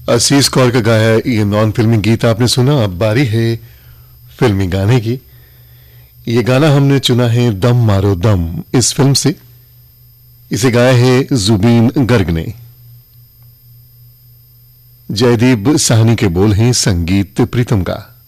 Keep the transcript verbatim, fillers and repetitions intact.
असीस कौर का गाया ये नॉन फिल्मी गीत आपने सुना। अब बारी है फिल्मी गाने की। ये गाना हमने चुना है दम मारो दम इस फिल्म से। इसे गाया है जुबीन गर्ग ने। जयदीप साहनी के बोल हैं, संगीत प्रीतम का।